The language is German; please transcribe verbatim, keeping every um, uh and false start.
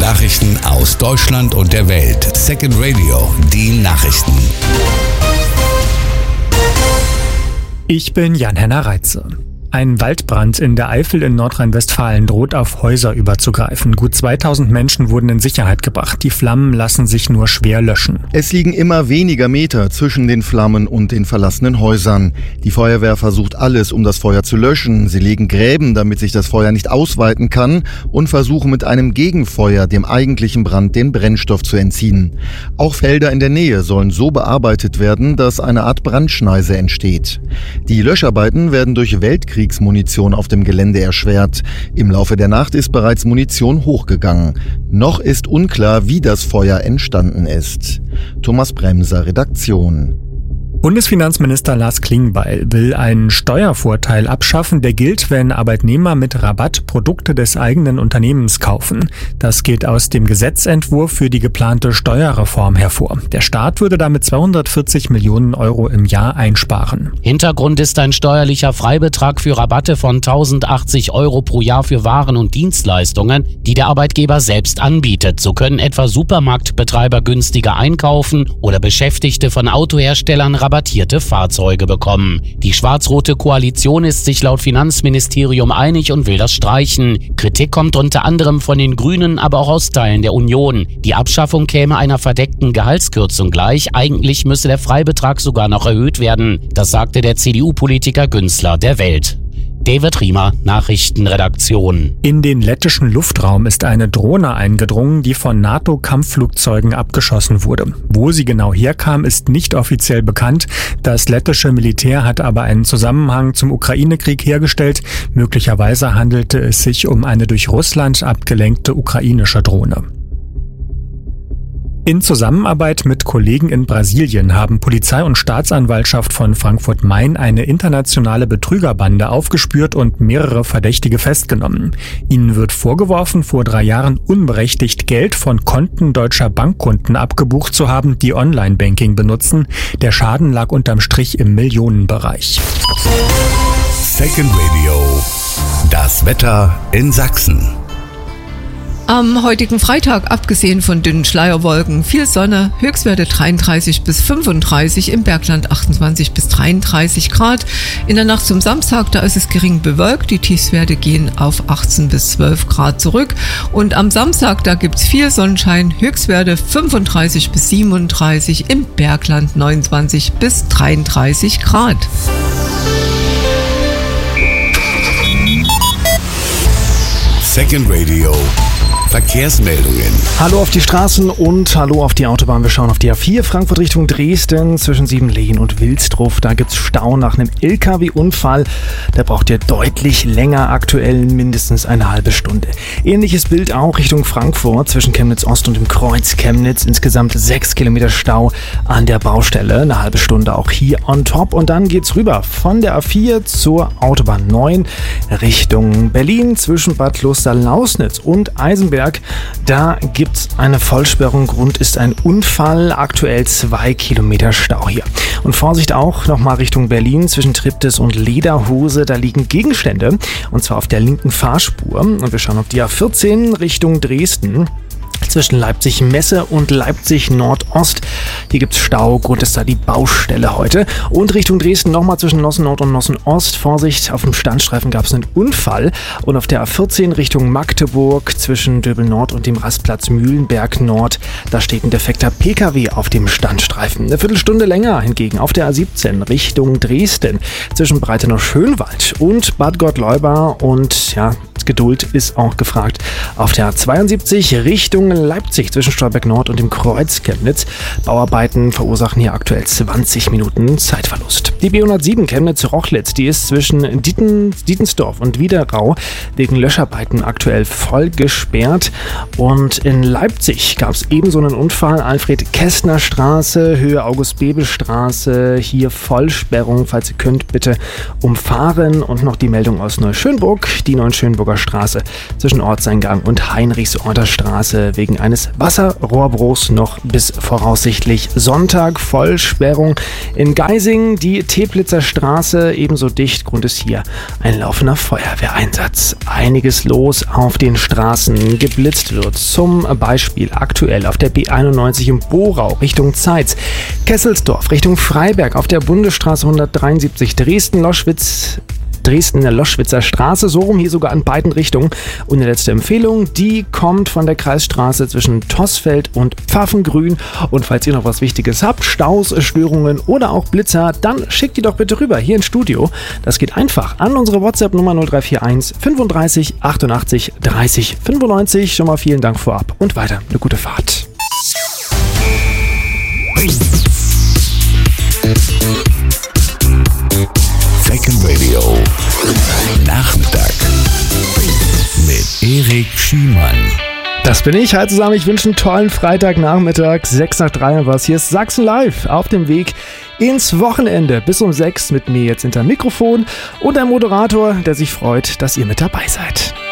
Nachrichten aus Deutschland und der Welt. Second Radio, die Nachrichten. Ich bin Jan-Henner Reitze. Ein Waldbrand in der Eifel in Nordrhein-Westfalen droht auf Häuser überzugreifen. Gut zweitausend Menschen wurden in Sicherheit gebracht. Die Flammen lassen sich nur schwer löschen. Es liegen immer weniger Meter zwischen den Flammen und den verlassenen Häusern. Die Feuerwehr versucht alles, um das Feuer zu löschen. Sie legen Gräben, damit sich das Feuer nicht ausweiten kann, und versuchen mit einem Gegenfeuer dem eigentlichen Brand den Brennstoff zu entziehen. Auch Felder in der Nähe sollen so bearbeitet werden, dass eine Art Brandschneise entsteht. Die Löscharbeiten werden durch Weltkrieg Munition auf dem Gelände erschwert. Im Laufe der Nacht ist bereits Munition hochgegangen. Noch ist unklar, wie das Feuer entstanden ist. Thomas Bremser, Redaktion. Bundesfinanzminister Lars Klingbeil will einen Steuervorteil abschaffen, der gilt, wenn Arbeitnehmer mit Rabatt Produkte des eigenen Unternehmens kaufen. Das geht aus dem Gesetzentwurf für die geplante Steuerreform hervor. Der Staat würde damit zweihundertvierzig Millionen Euro im Jahr einsparen. Hintergrund ist ein steuerlicher Freibetrag für Rabatte von tausendachtzig Euro pro Jahr für Waren und Dienstleistungen, die der Arbeitgeber selbst anbietet. So können etwa Supermarktbetreiber günstiger einkaufen oder Beschäftigte von Autoherstellern rabattierte Fahrzeuge bekommen. Die schwarz-rote Koalition ist sich laut Finanzministerium einig und will das streichen. Kritik kommt unter anderem von den Grünen, aber auch aus Teilen der Union. Die Abschaffung käme einer verdeckten Gehaltskürzung gleich. Eigentlich müsse der Freibetrag sogar noch erhöht werden. Das sagte der C D U-Politiker Günzler der Welt. David Riemer, Nachrichtenredaktion. In den lettischen Luftraum ist eine Drohne eingedrungen, die von NATO-Kampfflugzeugen abgeschossen wurde. Wo sie genau herkam, ist nicht offiziell bekannt. Das lettische Militär hat aber einen Zusammenhang zum Ukraine-Krieg hergestellt. Möglicherweise handelte es sich um eine durch Russland abgelenkte ukrainische Drohne. In Zusammenarbeit mit Kollegen in Brasilien haben Polizei und Staatsanwaltschaft von Frankfurt-Main eine internationale Betrügerbande aufgespürt und mehrere Verdächtige festgenommen. Ihnen wird vorgeworfen, vor drei Jahren unberechtigt Geld von Konten deutscher Bankkunden abgebucht zu haben, die Online-Banking benutzen. Der Schaden lag unterm Strich im Millionenbereich. Second Radio, das Wetter in Sachsen. Am heutigen Freitag, abgesehen von dünnen Schleierwolken, viel Sonne, Höchstwerte dreiunddreißig bis fünfunddreißig, im Bergland achtundzwanzig bis dreiunddreißig Grad. In der Nacht zum Samstag, da ist es gering bewölkt, die Tiefstwerte gehen auf achtzehn bis zwölf Grad zurück. Und am Samstag, da gibt's viel Sonnenschein, Höchstwerte fünfunddreißig bis siebenunddreißig, im Bergland neunundzwanzig bis dreiunddreißig Grad. Second Radio. Verkehrsmeldungen. Hallo auf die Straßen und hallo auf die Autobahn. Wir schauen auf die A vier Frankfurt Richtung Dresden zwischen Siebenlehen und Wilsdruff. Da gibt's Stau nach einem L K W-Unfall. Der braucht ihr deutlich länger, aktuell mindestens eine halbe Stunde. Ähnliches Bild auch Richtung Frankfurt zwischen Chemnitz Ost und dem Kreuz Chemnitz. Insgesamt sechs Kilometer Stau an der Baustelle. Eine halbe Stunde auch hier on top. Und dann geht's rüber von der A vier zur Autobahn neun Richtung Berlin zwischen Bad Kloster-Lausnitz und Eisenberg. Da gibt's eine Vollsperrung. Grund ist ein Unfall. Aktuell zwei Kilometer Stau hier. Und Vorsicht auch nochmal Richtung Berlin zwischen Triptis und Lederhose. Da liegen Gegenstände. Und zwar auf der linken Fahrspur. Und wir schauen auf die A vierzehn Richtung Dresden. Zwischen Leipzig-Messe und Leipzig-Nordost. Hier gibt's Stau, Grund ist da die Baustelle heute. Und Richtung Dresden nochmal zwischen Nossen-Nord und Nossen-Ost. Vorsicht, auf dem Standstreifen gab es einen Unfall. Und auf der A vierzehn Richtung Magdeburg zwischen Döbel-Nord und dem Rastplatz Mühlenberg-Nord. Da steht ein defekter P K W auf dem Standstreifen. Eine Viertelstunde länger hingegen auf der A siebzehn Richtung Dresden zwischen Breitenau-Schönwald und Bad Gottleuba. Und ja, Geduld ist auch gefragt auf der A zweiundsiebzig Richtung Leipzig zwischen Stolberg Nord und dem Kreuz Chemnitz. Bauarbeiten verursachen hier aktuell zwanzig Minuten Zeitverlust. Die B hundertsieben Chemnitz-Rochlitz, die ist zwischen Dieten, Dietensdorf und Wiederau wegen Löscharbeiten aktuell voll gesperrt. Und in Leipzig gab es ebenso einen Unfall. Alfred-Kästner-Straße, Höhe August-Bebel-Straße. Hier Vollsperrung. Falls ihr könnt, bitte umfahren. Und noch die Meldung aus Neuschönburg. Die Neuschönburger Brandenburger Straße zwischen Ortseingang und Heinrichsorter Straße wegen eines Wasserrohrbruchs noch bis voraussichtlich Sonntag. Vollsperrung in Geisingen, die Teplitzer Straße ebenso dicht. Grund ist hier ein laufender Feuerwehreinsatz. Einiges los auf den Straßen. Geblitzt wird zum Beispiel aktuell auf der B einundneunzig im Borau Richtung Zeitz, Kesselsdorf Richtung Freiberg auf der Bundesstraße hundertdreiundsiebzig, Dresden-Loschwitz, Dresden in der Loschwitzer Straße, so rum hier sogar in beiden Richtungen. Und die letzte Empfehlung, die kommt von der Kreisstraße zwischen Tossfeld und Pfaffengrün. Und falls ihr noch was Wichtiges habt, Staus, Störungen oder auch Blitzer, dann schickt die doch bitte rüber hier ins Studio. Das geht einfach an unsere WhatsApp-Nummer null drei vier eins fünfunddreißig achtundachtzig dreißig fünfundneunzig. Schon mal vielen Dank vorab und weiter eine gute Fahrt. Second Radio Nachmittag mit Erik Schiemann. Das bin ich. Hi zusammen, ich wünsche einen tollen Freitagnachmittag. sechs nach drei und was. Hier ist Sachsen Live auf dem Weg ins Wochenende. Bis um sechs mit mir jetzt hinterm Mikrofon und einem Moderator, der sich freut, dass ihr mit dabei seid.